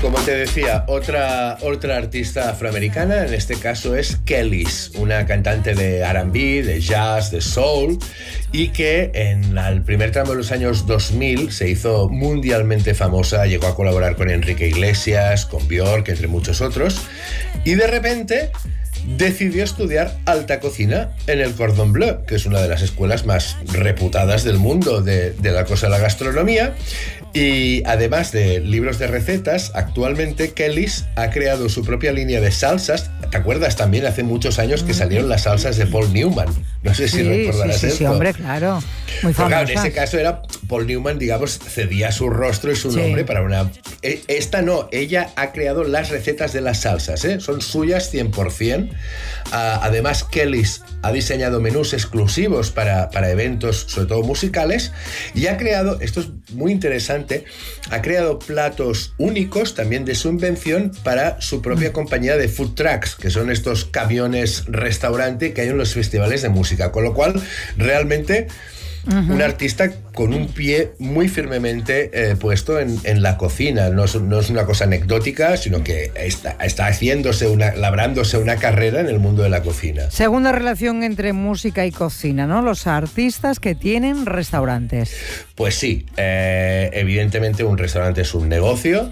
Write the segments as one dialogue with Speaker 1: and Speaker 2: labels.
Speaker 1: Como te decía, otra artista afroamericana, en este caso es Kelis, una cantante de R&B, de jazz, de soul, y que en el primer tramo de los años 2000 se hizo mundialmente famosa, llegó a colaborar con Enrique Iglesias, con Björk, entre muchos otros, y de repente decidió estudiar alta cocina en el Cordon Bleu, que es una de las escuelas más reputadas del mundo de la cosa de la gastronomía. Y además de libros de recetas, actualmente Kelis ha creado su propia línea de salsas. ¿Te acuerdas también hace muchos años que salieron las salsas de Paul Newman? No sé si recordarás esto.
Speaker 2: Sí, hombre, claro. Muy famosa.
Speaker 1: Claro, en ese caso era Paul Newman, digamos, cedía su rostro y su nombre para una... Esta no, ella ha creado las recetas de las salsas, ¿eh? Son suyas 100%. Además, Kelis ha diseñado menús exclusivos para eventos, sobre todo musicales, y ha creado, esto es muy interesante, ha creado platos únicos también de su invención para su propia compañía de food trucks, que son estos camiones restaurante que hay en los festivales de música, con lo cual realmente un artista con un pie muy firmemente puesto en la cocina. No es una cosa anecdótica, sino que está labrándose una carrera en el mundo de la cocina.
Speaker 2: Segunda relación entre música y cocina, ¿no? Los artistas que tienen restaurantes.
Speaker 1: Pues sí, evidentemente un restaurante es un negocio.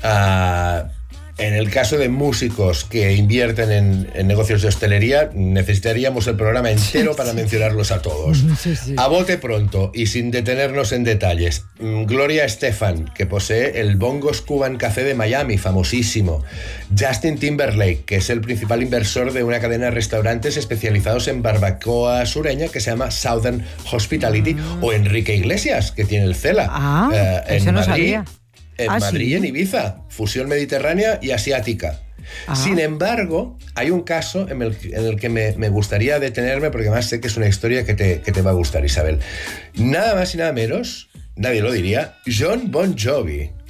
Speaker 1: En el caso de músicos que invierten en negocios de hostelería, necesitaríamos el programa entero para mencionarlos a todos. A bote pronto y sin detenernos en detalles, Gloria Estefan, que posee el Bongos Cuban Café de Miami, famosísimo. Justin Timberlake, que es el principal inversor de una cadena de restaurantes especializados en barbacoa sureña que se llama Southern Hospitality. O Enrique Iglesias, que tiene el Cela
Speaker 2: en
Speaker 1: Madrid.
Speaker 2: No sabía.
Speaker 1: En Madrid y en Ibiza, fusión mediterránea y asiática. Sin embargo, hay un caso en el que me gustaría detenerme, porque además sé que es una historia que te va a gustar, Isabel. Nada más y nada menos, nadie lo diría, Jon Bon Jovi.